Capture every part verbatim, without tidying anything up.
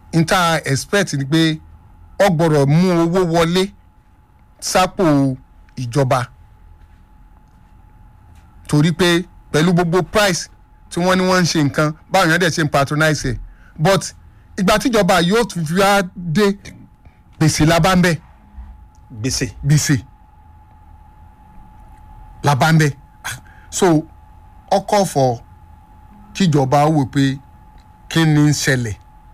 inter expect ni pé ó gbọ́dọ̀ mú owó wọlé sápò ìjọba torí pé pẹ̀lú gbogbo price tí wọ́n ní wọ́n ń ṣe nǹkan báwọn yẹn dẹ̀ ṣe ń patronize ẹ̀ but ìgbà tíjọba yóò tún fi wá dé gbèsè labá ń bẹ̀ gbèsè gbèsè labá ń bẹ̀ so ọkọ̀ fọ kíjọba wò pé kí ni ń ṣẹlẹ̀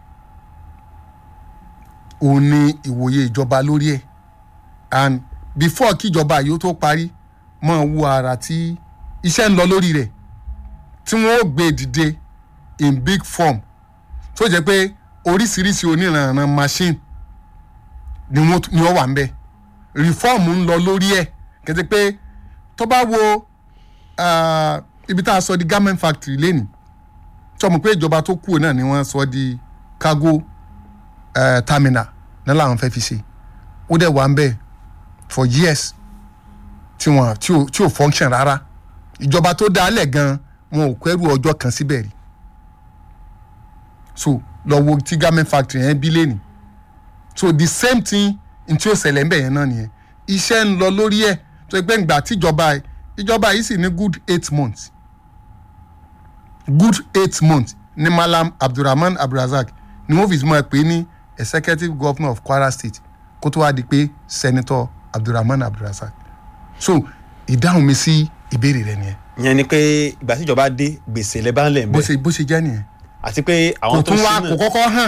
òun ni ìwòye ìjọba lórí ẹ̀ and before kíjọba yóò tó parí mọ̀ wú ara tí iṣẹ́ ń lọ lórí rẹ̀ tí wọ́n ó gbé dìde in big form tó jẹ́ pé oríṣiríṣi oníranran machine ni wọ́n ni wọ́n wà ń bẹ̀ reform ń lọ lórí ẹ̀ kẹ́tẹ́ pé tó bá wo uh, ibi tá a sọ di garment factory lẹ́nu tó mọ̀ pé ìjọba tó kù náà ni wọ́n sọ di cargo uh, terminal náà làwọn fẹ́ fi ṣe ó dẹ̀ wà ń bẹ̀ for years tí wọ́n tí ò tí ò function rárá ìjọba tó dá lẹ̀ gan wọn ò kẹ́rù ọjọ́ kan síbẹ̀ rí so lọ wo tí garment factory yẹn bí lẹ́nu so the same thing n tí ó ṣẹlẹ̀ ń bẹ̀ yẹn náà nìyẹn iṣẹ́ ń lọ lórí ẹ̀ tó ẹgbẹ́ ìgbà tíjọba ìjọba yìí sì ní good eight months good eight months ní Malam Abdulrahman Abdulrazak ni wọ́n fi mọ̀ pé ní executive governor of Kwara State kó tó wá di pé senator Abdulrahman Abdulrazak so ìdáhùn mi sí ìbéèrè rẹ nìyẹn. ìyẹn ni pé ìgbà tíjọba dé gbèsè lẹ bá ń lẹ̀ ń bẹ̀. bó ṣe bó ṣe jẹ́ nìyẹn. àti pé àwọn tó kò sí tún wá náà kò kọ́kọ́ hàn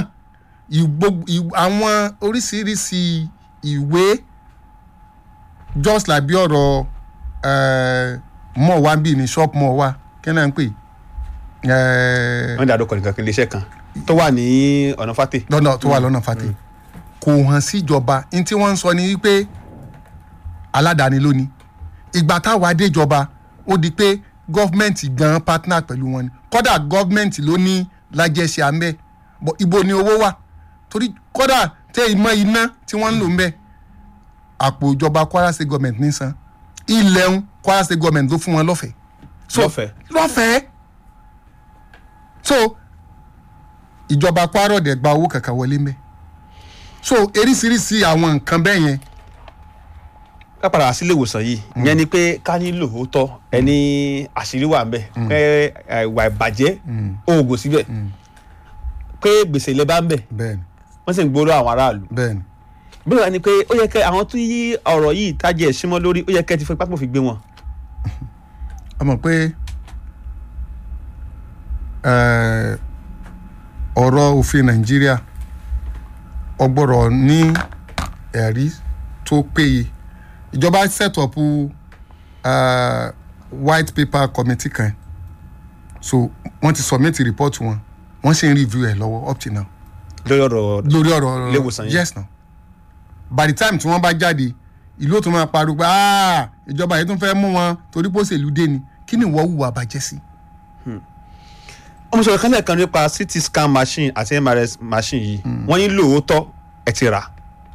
àwọn oríṣiríṣi ìwé just like bí ọ̀rọ̀ mọ̀ wá bí ní shop mọ̀ wá kí náà ń pè. wọ́n dàdó kọ̀ọ̀kan kí iléeṣẹ́ kan tó wà ní ọ̀nà fàtẹ́. lọ́nà tó wà lọ́nà fàtẹ́ kò hàn sí ìjọba ní tí wọ́n ń sọ ni wípé aládàáni ló ní ìgbà táwa déjọba ó di pé gọ́fìmẹ̀ntì gan partner pẹ̀lú wọn ni kódà gọ́fìmẹ̀ntì ló ní lájẹsẹ̀ àmbẹ́ bọ̀ ibo ni owó wà torí kódà tẹ ìmọ̀ iná tí wọ́n ń lò ń bẹ̀ àpò ìjọba Kwara State government ní san ilẹ̀ ń Kwara State government ló fún wọn lọ́fẹ̀ẹ́. so lọ́fẹ̀ẹ́ lọ́fẹ̀ẹ́ so ìjọba Kwara ọ̀dẹ̀ gba owó kankan wọlé ń bẹ̀ so eríṣiríṣi àwọn nǹkan bẹ́ẹ̀ yẹn. ká padà sílé ìwòsàn yìí ìyẹn ni pé ká ní lóòótọ́ ẹni àṣírí wà ń bẹ̀ pé ìwà ìbàjẹ́ oògùn síbẹ̀ pé gbèsè ilẹ̀ bá ń bẹ̀ bẹ́ẹ̀ni wọ́n sì ń gbóró àwọn aráàlú. bẹ́ẹ̀ni. bẹ́ẹ̀ wá ni pé ó yẹ kẹ́ àwọn tó yí ọ̀rọ̀ yìí tájẹ̀ símọ́ lórí ó yẹ kẹ́ ti fẹ́ pápọ̀ fi gbé wọn. a mọ̀ pé ọ̀rọ̀ òfin Nàìjíríà ọgbọ́rọ̀ ní ẹ̀rí tó péye ìjọba set up uh, white paper committee kan so wọ́n ti submit report wọn wọ́n sì ń review ẹ̀ lọ́wọ́ up till now. lórí ọ̀rọ̀ lórí ọ̀rọ̀ ilé ìwòsàn yẹn. yes na by the time tí wọ́n bá jáde ìlú tó máa pariwo pé ah ìjọba yìí tún fẹ́ mú wọn torí pé òṣèlú dé ni kí ni ìwọ hùwà bàjẹ́ sí. ọmọ sọ̀rọ̀ kan lẹ́ẹ̀kan nípa C T scan machine àti M R S machine yìí wọ́n ní lóòótọ́ ẹ ti rà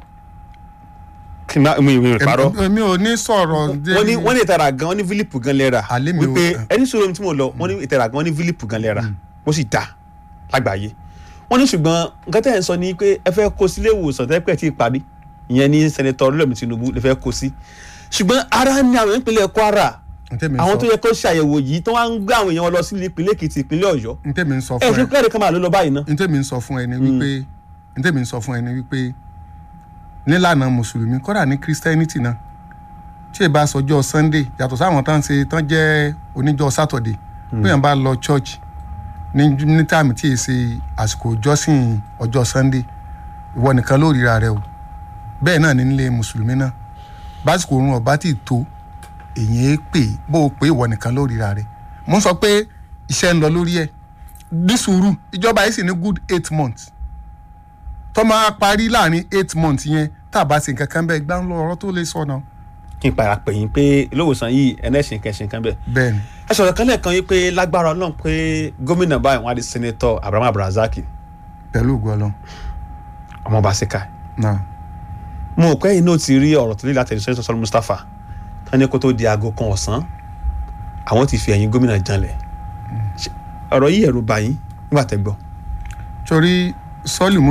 kí n má mi ì parọ́. mi ò ní sọ̀rọ̀. wọ́n ní wọ́n ní ìtara gan wọ́n ní fílípù gan lẹ́ra Àlẹ́ mi ò- wípé ẹni sọ̀rọ̀ mi tí mo lọ wọ́n ní ìtara gan wọ́n ní fílípù gan lẹ́ra ó sì dá lágbàáyé wọ́n ní ṣùgbọ́n nǹkan tẹ́ ẹ̀ ń sọ ni pé ẹ fẹ́ kó sílé ìwòsàn tẹ́pẹ́ tí ì parí ìyẹn ní sẹ́nẹ́tọ̀ Olúrẹ̀mí Tinubu lè fẹ́ kó sí ṣùgbọ́n ara ní àwọn ìpínlẹ̀ Kwara ntẹ́mi àwọn tó sọ yẹ kó ṣàyẹ̀wò yìí tó wá ń gbé àwọn èèyàn wọn lọ sí ìpínlẹ̀ Èkìtì ìpínlẹ̀ Ọ̀yọ́ ntẹ́mi sọ ẹ fún ṣe ẹ kẹ́rì kan máa ló lọ báyìí náà. ntẹ́mi sọ fún ẹ ni wípé ntẹ́mi sọ fún ẹ ni wípé nílànà mùsùlùmí kódà ní christianity náà tí ẹ bá sọjọ́ Sunday yàtọ̀ sáwọn tán ṣe tán jẹ́ oníjọ́ Saturday bóyá bá lọ church ní ní táàmì tí ì ṣe àsìkò ìjọsìn ọjọ́ Sunday ìwọ nìkan ló ríra rẹ o bẹ́ẹ̀ náà ní nílé mùsùlùmí náà básìkò òrùn ọba tí ì tó èyí pè bó o pé ìwọ nìkan ló ríra rẹ mo sọ pé iṣẹ́ ń lọ lórí ẹ̀ ní sùúrù ìjọba yìí sì ní good eight months tó máa parí láàrin eight months yẹn tá a bá ṣe nǹkan kan bẹ́ẹ̀ gbá ń lọ ọ̀rọ̀ tó lè sọ náà. kí n para pè yín pé ilé-ìwòsàn yìí ẹnẹ́sìn kẹsìn kan bẹ́ẹ̀. bẹ́ẹ̀ni. ẹ sọ̀rọ̀ kan lẹ́ẹ̀kan yìí pé lágbára Ọlọ́run pé gómìnà báyìí wọ́n á di sẹ́nẹ́tọ̀ Abraham Abdulrazak pẹ̀lú ògùn Ọlọ́run. ọmọ Basika. náà. mo rò pé ẹ̀yin náà ti rí ọ̀rọ̀ tó lè láti ẹ̀sọ́ sọ́lá Mustapha tán ní kó tó di aago kan ọ̀sán àwọn ti fi ẹ̀yìn gómìnà janlẹ̀ ọ̀rọ̀ yìí ẹ̀rù bà yín nígbà tẹ́ gbọ́. torí sọ́ọ̀lì